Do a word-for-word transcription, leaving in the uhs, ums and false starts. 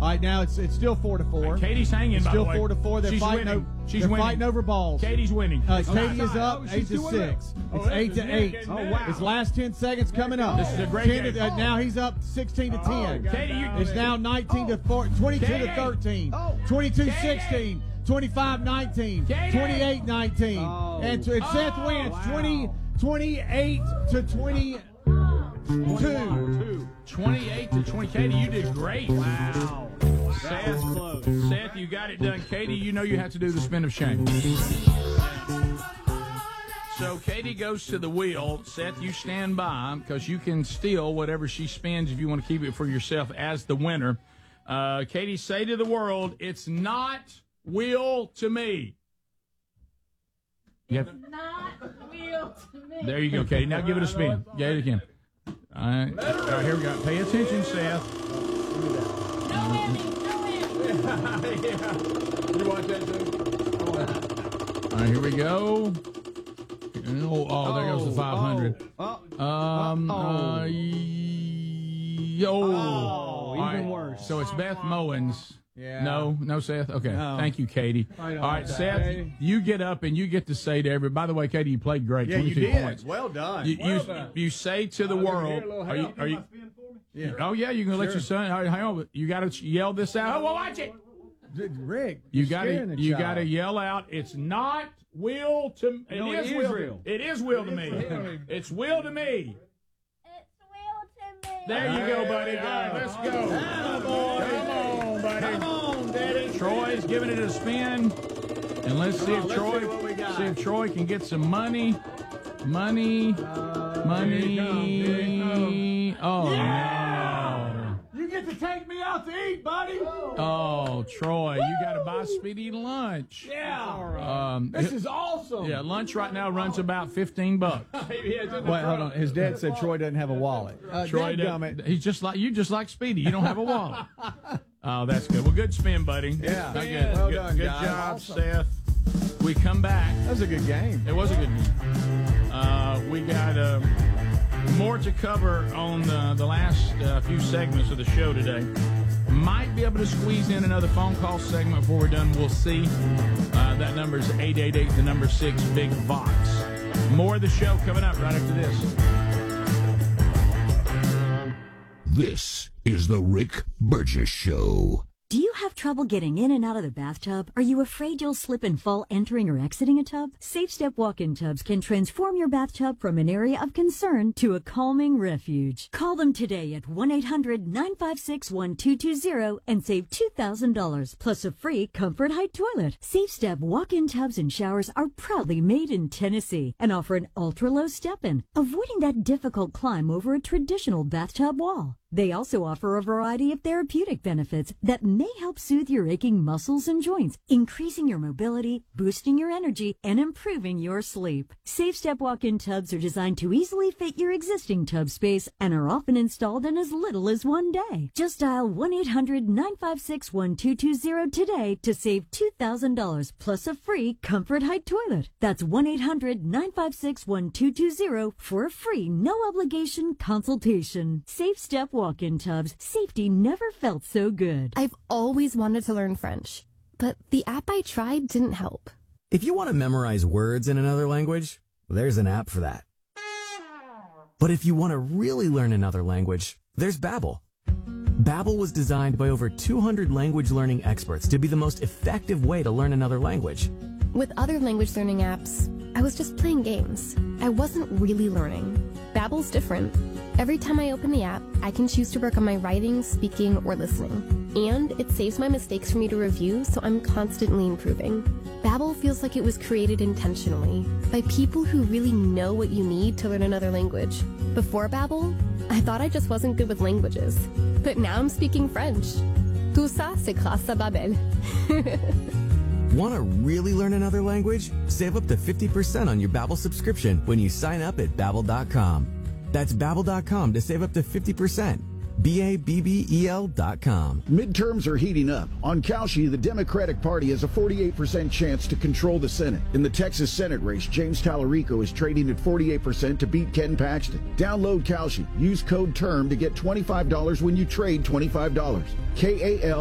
All right, now it's it's still four to four. Right, Katie's hanging. It's by still the way. four to four. They're She's fighting. winning. Over, She's they're winning. fighting over balls. Katie's winning. Uh, Oh, Katie is outside. up Oh, eight she's to doing it. six. Oh, It's this eight is to Nick eight. and Oh, wow. It's last ten seconds coming up. This is a great ten game. to, uh, now he's up sixteen to ten. Katie, you, It's now nineteen to four, twenty-two Katie. to thirteen, Oh. twenty-two Katie. sixteen, twenty-five nineteen, Katie. twenty-eight nineteen, Oh. and, and Seth Oh, wins wow. twenty, twenty-eight to twenty-two. Two. twenty-eight to twenty. Katie, you did great. Wow. That was Seth, close. Seth, you got it done. Katie, you know you have to do the spin of shame. So Katie goes to the wheel. Seth, you stand by because you can steal whatever she spins if you want to keep it for yourself as the winner. Uh, Katie, say to the world, it's not wheel to me. You have- Not wheel to me. there you go, Katie. Now give it a spin. Get it again. All right. All right, here we go. Pay attention, Seth. No whammy, no whammy. You watch that too? All right, here we go. Oh, oh there goes the five hundred. Oh, Um, oh. uh, y- oh. Oh, All even right. worse. So it's Beth Mowens. Yeah. No, no, Seth. Okay, No. thank you, Katie. Right on, All right, Seth, Katie. you get up and you get to say to everybody. By the way, Katie, you played great. Yeah, you twenty-two did. points. Well done. You, well you, done. you say to the world. Are you? Are you? Yeah. Oh yeah, you can let Sure. your son. Hang on, you got to yell this out. Oh, well, watch it. Rick, You you're got scaring to the you child. got to yell out. It's not will to. It No, it is is will. real. It is will to me. It's will to me. It's wheel to me. There you go, buddy. All right, let's go. Come on, buddy. Come on, Daddy. Troy's giving it a spin, and let's see if let's Troy see what we got. see if Troy can get some money, money, money. Here he comes, here he Oh You get to take me out to eat, buddy. no! Oh, Troy, you got to buy Speedy lunch. Yeah. Um, This is awesome. yeah, lunch right now runs about fifteen bucks. Wait, hold on. His dad said Troy doesn't have a wallet. Uh, Troy, dadgummit. does- he's just like you, just like Speedy. You don't have a wallet. Oh, that's good. Well, good spin, buddy. Yeah. Not Spin. good. Well good, done, good guys. job, Awesome. Seth. We come back. That was a good game. It was a good game. Uh, we got uh, more to cover on the, the last uh, few segments of the show today. Might be able to squeeze in another phone call segment before we're done. We'll see. Uh, that number is eight eight eight, the number six, Big Vox. More of the show coming up right after this. This is the Rick Burgess Show. Do you have trouble getting in and out of the bathtub? Are you afraid you'll slip and fall entering or exiting a tub? Safe Step walk-in tubs can transform your bathtub from an area of concern to a calming refuge. Call them today at one eight hundred nine five six one two two zero and save two thousand dollars plus a free Comfort Height toilet. Safe Step walk-in tubs and showers are proudly made in Tennessee and offer an ultra-low step-in, avoiding that difficult climb over a traditional bathtub wall. They also offer a variety of therapeutic benefits that may help soothe your aching muscles and joints, increasing your mobility, boosting your energy, and improving your sleep. Safe Step walk-in tubs are designed to easily fit your existing tub space and are often installed in as little as one day. Just dial one eight hundred nine five six one two two zero today to save two thousand dollars plus a free Comfort Height toilet. That's one eight hundred nine five six one two two zero for a free no-obligation consultation. Safe Step walk-in tubs. Safety never felt so good. I've always wanted to learn French, but the app I tried didn't help. If you want to memorize words in another language, there's an app for that. But if you want to really learn another language, there's Babbel. Babbel was designed by over two hundred language learning experts to be the most effective way to learn another language. With other language learning apps, I was just playing games. I wasn't really learning. Babbel's different. Every time I open the app, I can choose to work on my writing, speaking, or listening. And it saves my mistakes for me to review, so I'm constantly improving. Babbel feels like it was created intentionally by people who really know what you need to learn another language. Before Babbel, I thought I just wasn't good with languages. But now I'm speaking French. Tout ça, c'est grâce à Babbel. Want to really learn another language? Save up to fifty percent on your Babbel subscription when you sign up at babbel dot com. That's babbel dot com to save up to fifty percent. B A B B E L dot com. Midterms are heating up. On Kalshi, the Democratic Party has a forty-eight percent chance to control the Senate. In the Texas Senate race, James Tallarico is trading at forty-eight percent to beat Ken Paxton. Download Kalshi. Use code TERM to get twenty-five dollars when you trade twenty-five dollars. K A L